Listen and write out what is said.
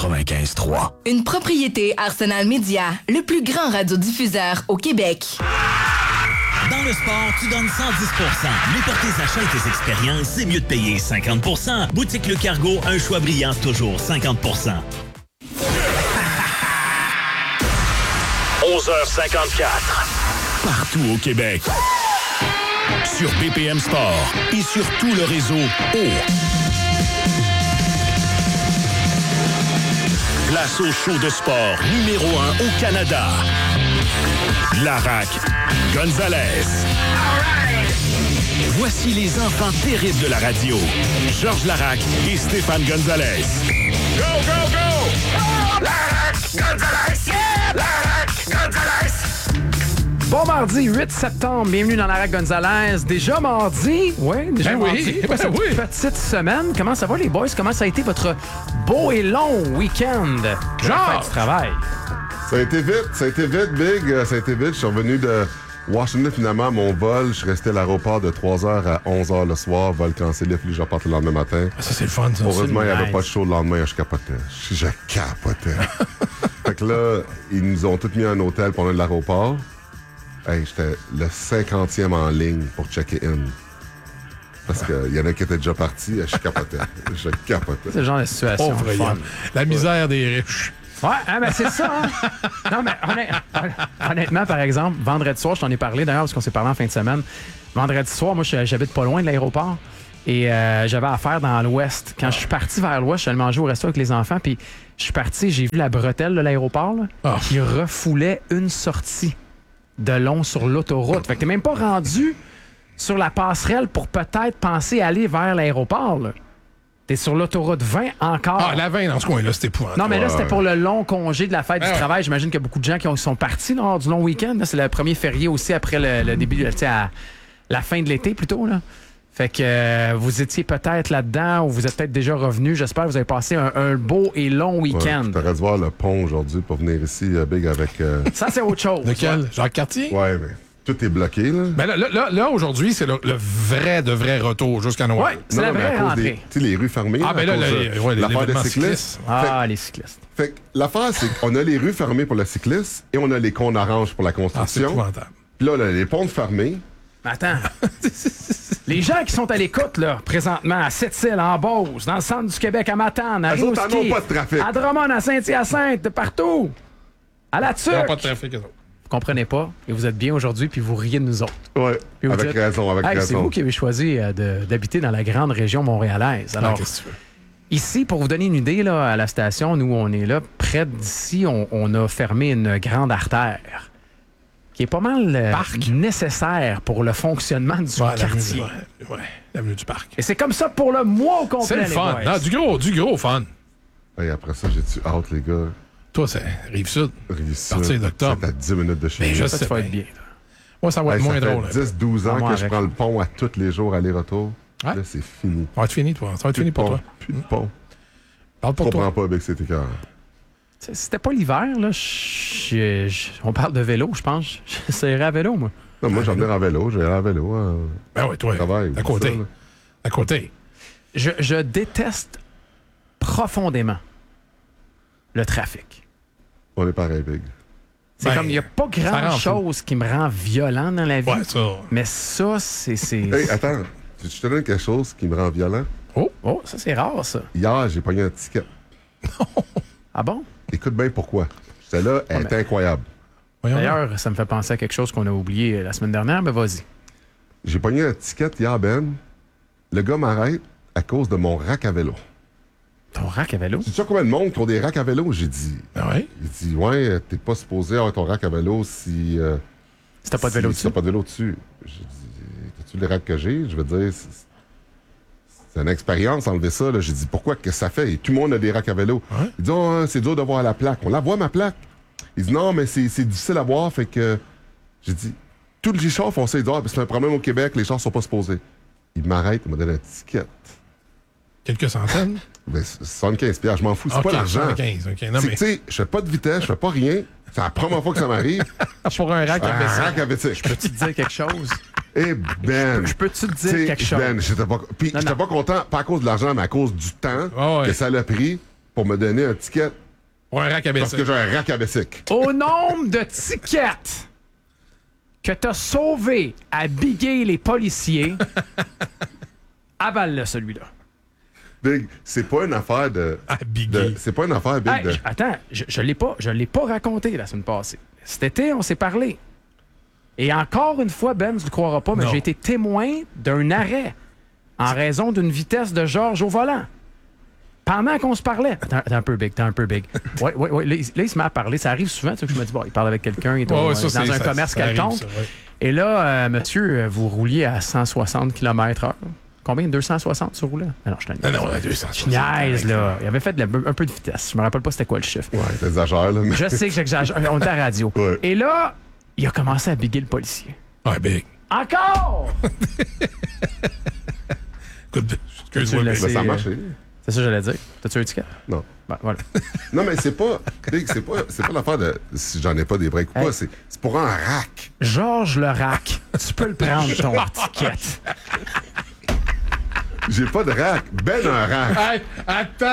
95.3. Une propriété Arsenal Média, le plus grand radiodiffuseur au Québec. Dans le sport, tu donnes 110%. Mais pour tes achats et tes expériences, c'est mieux de payer 50%. Boutique Le Cargo, un choix brillant, toujours 50%. 11h54. Partout au Québec. Sur BPM Sport et sur tout le réseau Place au show de sport numéro 1 au Canada. Larac Gonzalez. Voici les enfants terribles de la radio. Georges Larac et Stéphane Gonzalez. Go, go, go! Oh, Larac Gonzalez! Yeah! Larac Gonzalez! Bon mardi, 8 septembre, bienvenue dans Larac Gonzalez. Déjà mardi? Oui, déjà mardi. Oui. Petite semaine. Comment ça va les boys? Comment ça a été votre beau et long week-end? Genre du travail. Ça a été vite, Big. Ça a été vite. Je suis revenu de Washington finalement à mon vol. Je suis resté à l'aéroport de 3h à 11h le soir. Vol cancellé, puis je reparte le lendemain matin. Ça, c'est le fun, ça. Heureusement, il n'y avait nice. pas de show le lendemain. Je capotais. Je capotais. Fait que là, ils nous ont tous mis à un hôtel pendant l'aéroport. Hey, j'étais le 50e en ligne pour checker in. Parce qu'il y en a qui étaient déjà partis. Je capotais. C'est le genre de situation Pauvre fun. Yann. La misère des riches. Ouais, hein, ben c'est ça. Hein? Non, mais honnêtement, par exemple, vendredi soir, je t'en ai parlé d'ailleurs, parce qu'on s'est parlé en fin de semaine. Vendredi soir, moi, j'habite pas loin de l'aéroport et j'avais affaire dans l'ouest. Quand je suis parti vers l'ouest, je suis allé manger au resto avec les enfants, puis je suis parti, j'ai vu la bretelle de l'aéroport là, qui refoulait une sortie de long sur l'autoroute. Fait que t'es même pas rendu sur la passerelle pour peut-être penser aller vers l'aéroport, là. T'es sur l'autoroute 20 encore. Ah, la 20 dans ce coin-là, c'était épouvantable. Non, mais là, c'était pour le long congé de la fête du travail. J'imagine qu'il y a beaucoup de gens qui sont partis lors du long week-end. Là, c'est le premier férié aussi après le début, à la fin de l'été plutôt. Là. Fait que vous étiez peut-être là-dedans ou vous êtes peut-être déjà revenu. J'espère que vous avez passé un beau et long week-end. Ouais, t'aurais dû voir le pont aujourd'hui pour venir ici, Big, avec... Ça, c'est autre chose. Lequel? Jacques Cartier? Ouais, mais tout est bloqué, là. Ben là aujourd'hui, c'est le vrai retour jusqu'à Noël. Ouais, c'est la vraie rentrée. Tu sais, les rues fermées. Ah, ben là, l'affaire des l'événement cyclistes. Ah, les cyclistes. Fait que l'affaire, c'est qu'on a les rues fermées pour le cycliste et on a les cônes oranges pour la Ah, c'est construction. épouvantable. Puis là, les ponts fermés. Attends. Les gens qui sont à l'écoute, là, présentement, à Sept-Îles, en Beauce, dans le centre du Québec, à Matane, à Eux autres, en Rimouski, ont pas de trafic. à Drummond, à Saint-Hyacinthe, de partout. À la Il n'y a Turque. pas de trafic. eux autres. Vous comprenez pas, et vous êtes bien aujourd'hui, puis vous riez de nous autres. Ouais, Puis vous avec dites, raison, avec hey, raison. c'est vous qui avez choisi d'habiter dans la grande région montréalaise. Alors, qu'est-ce que tu veux? ici, pour vous donner une idée, là, à la station, nous, on est là, près d'ici, on a fermé une grande artère qui est pas mal nécessaire pour le fonctionnement du quartier. L'avenue du Parc. Et c'est comme ça pour le mois au complet, C'est le les fun. boys. Non, du gros fun. Et après ça, j'ai-tu hâte, les gars. Toi, c'est Rive-Sud. Partir d'octobre. C'est à 10 minutes de chez Ben, nous. je Ça, sais tu vas bien. être bien. Moi, ça va être moins ça drôle. fait 10-12 ans Moi, que je avec. prends le pont à tous les jours, aller-retour. Ouais. Là, c'est fini. Ça va être fini, toi. Ça va être Plus fini de pour pont. toi. Plus de pont. Parle Je pour toi. comprends pas avec cet écart. C'était pas l'hiver, là. On parle de vélo, je pense. J'essaierais à vélo, moi. Non, moi, j'en venais en vélo. J'allais en vélo. Ben oui, toi. Travail, À côté. ça, là. À côté. Je déteste profondément le trafic. On est pareil, Big. C'est Ben, comme, il n'y a pas ça rend grand-chose qui me rend violent dans la vie. Ouais, ça. Mais ça, c'est... Hey, attends. Je te donne quelque chose qui me rend violent. Oh, ça, c'est rare, ça. Hier, j'ai pogné un ticket. Ah bon? Écoute bien pourquoi. J'étais là, elle était incroyable. Voyons donc. D'ailleurs, ça me fait penser à quelque chose qu'on a oublié la semaine dernière, mais vas-y. J'ai pogné un ticket hier, Ben. Le gars m'arrête à cause de mon rack à vélo. Ton rack à vélo? Tu sais combien de monde qui ont des racks à vélo? J'ai dit. Ah ouais? Il dit, ouais, t'es pas supposé avoir ton rack à vélo si. Si t'as pas de vélo si dessus. t'as pas de vélo dessus. J'ai dit, t'as-tu le rack que j'ai? Je veux dire, c'est une expérience enlever ça. Là. J'ai dit, pourquoi que ça fait? Et tout le monde a des racks à vélo. Ouais. Il dit, oh, c'est dur de voir la plaque. On la voit, ma plaque. Il dit, non, mais c'est difficile à voir. Fait que. J'ai dit, tous les chars font ça. Ils disent, ah, c'est un problème au Québec, les chars sont pas supposés. Il m'arrête, il m'a donné un ticket. Quelques centaines? Ben, 75 $, je m'en fous, c'est Ok, pas l'argent. 75, ok. Non, C'est mais que, tu sais, je fais pas de vitesse, je fais pas rien. C'est la première fois que ça m'arrive. pour un rack à Un vaisselle. rack à vaisselle. Peux-tu te dire quelque chose? Eh Ben! Je peux-tu te Tu dire sais, quelque chose? Ben, j'étais pas... Puis Non, j'étais non. pas content, pas à cause de l'argent, mais à cause du temps Ah ouais. que ça l'a pris. pour me donner un ticket Pour un rack à parce baisser. que j'ai un rack à bicycle. Au nombre de tickets que t'as sauvé à biguer les policiers, avale-le, celui-là. Big, c'est pas une affaire de. À biguer. C'est pas une affaire, Big, Hey, de. attends, je l'ai pas raconté la semaine passée. Cet été, on s'est parlé. Et encore une fois, Ben, tu le croiras pas, mais Non. j'ai été témoin d'un arrêt en raison d'une vitesse de Georges au volant. Pendant qu'on se parlait. T'es un peu big. Oui. Là, il se met à parler. Ça arrive souvent, tu sais, que je me dis, bon, il parle avec quelqu'un, il est Ouais, ça, dans c'est- un ça- commerce ça arrive, quelconque. ça, ouais. Et là, monsieur, vous rouliez à 160 km/h. Combien? 260 sur roulait? Ah non, je t'en Non, 200. Je niaise, là. Il avait fait un peu de vitesse. Je me rappelle pas c'était quoi le chiffre. Ouais, t'exagères, là. Mais... Je sais que j'exagère. On était à la radio. Ouais. Et là, il a commencé à biguer le policier. Ouais, Big. Encore! Écoute, excuse-moi, Tu Big. laisses- Ben, ça a marché. C'est ça que j'allais dire. T'as-tu un ticket? Non. Ben, voilà. Non, mais c'est pas. Big, c'est pas l'affaire de. Si j'en ai pas des breaks ou Hey. pas, c'est pour un rack. Georges Lerac, tu peux le prendre, ton ticket. J'ai pas de rack. Ben, un rack. Hey, attends!